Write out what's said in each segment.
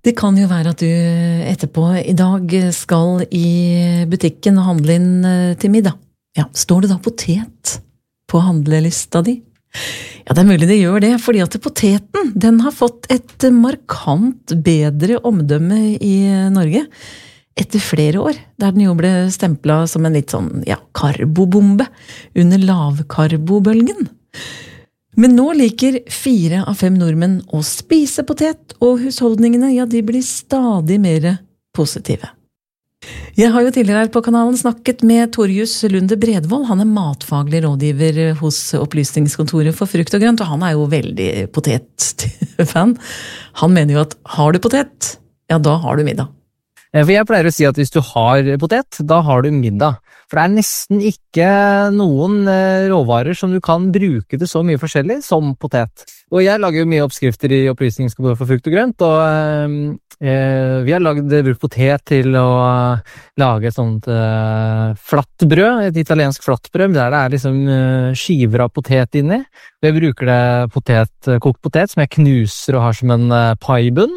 Det kan jo være at du etterpå I dag skal I butikken og handle inn til middag. Ja, står det da potet på handlelista di? Ja, det mulig det gjør det, fordi at poteten, den har fått et markant bedre omdømme I Norge etter flere år, der den jo ble stemplet som en litt sånn, ja, karbobombe under lavkarbobølgen. Men nå liker 4 av 5 nordmenn å spise potet, og husholdningene, ja, de blir stadig mer positive. Jeg har jo tidligere her på kanalen snakket med Torjus Lunde Bredvold. Han matfaglig rådgiver hos Opplysningskontoret for frukt og grønt, og han jo veldig potetfan. Han mener jo at har du potet, ja, da har du middag. For jeg pleier å si at hvis du har potet, da har du middag. For det nesten ikke noen råvarer som du kan bruke til så mye forskjellig som potet. Og jeg lager jo mye oppskrifter I Opplysningskontoret for frukt og grønt, og vi har brukt potet til å lage et sånt flattbrød, et italiensk flattbrød, der det liksom skiver av potet inni. Jeg bruker det kokt potet som jeg knuser og har som en paibunn.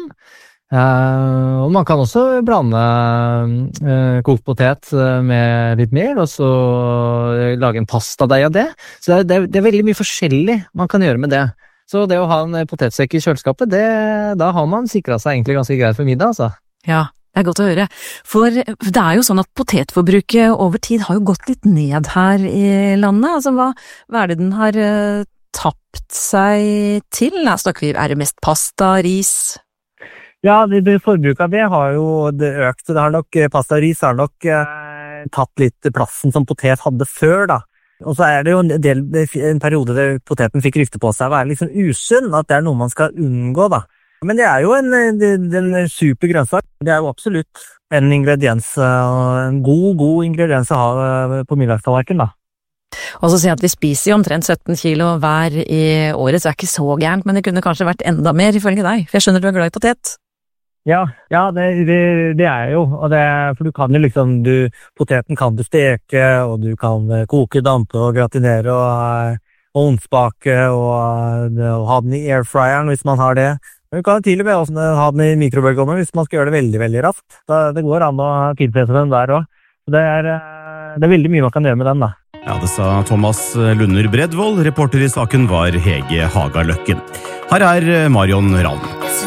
Og man kan også blande kokt potet med litt mel, og så lage en pastadeig av det. Så det veldig mye forskjellig man kan gjøre med det. Så det å ha en potetsekk I kjøleskapet, da har man sikret seg egentlig ganske greit for middag, altså. Ja, det godt å høre. For det jo sånn at potetforbruket over tid har jo gått litt ned her I landet. Altså, hva det den har tapt seg til? Da snakker vi, det mest pasta, ris? Ja, det forbruket av det har jo økt. Det har nok, pasta og ris har nok tatt litt plassen som potet hadde før, da. Og så det jo en periode der poteten fikk rykte på seg å være liksom usunn, at det noe man skal unngå, da. Men det jo en super grønnsak. Det jo absolutt en ingrediens, en god ingrediens å ha på middagstallerken, da. Og så sier jeg at vi spiser jo omtrent 17 kilo hver I året, så det ikke så gærent, men det kunne kanskje vært enda mer ifølge deg, for jeg skjønner du glad I potet. Ja, det jo, og for du kan jo liksom, poteten kan du steke, og du kan koke, dampe og gratinere, og ovnsbake, og ha den I airfryeren hvis man har det. Men du kan til og med også ha den I mikrobølgeovnen hvis man skal gjøre det veldig, veldig raskt. Det går an å tilpasse den der også. Det veldig mye man kan gjøre med den, da. Ja, det sa Thomas Lunder Bredvold. Reporter I saken var Hege Haga Løkken. Her Marion Ravn.